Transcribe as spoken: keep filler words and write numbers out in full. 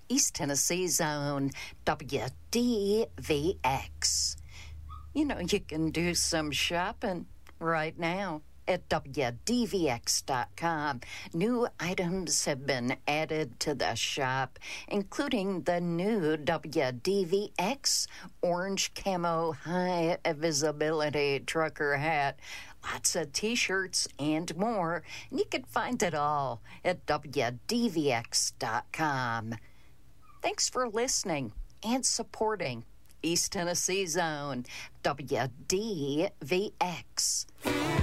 East Tennessee Zone, W D V X. You know, you can do some shopping right now at W D V X dot com. New items have been added to the shop, including the new W D V X orange camo high visibility trucker hat, lots of t-shirts and more, and you can find it all at W D V X dot com. Thanks for listening and supporting East Tennessee Zone, W D V X.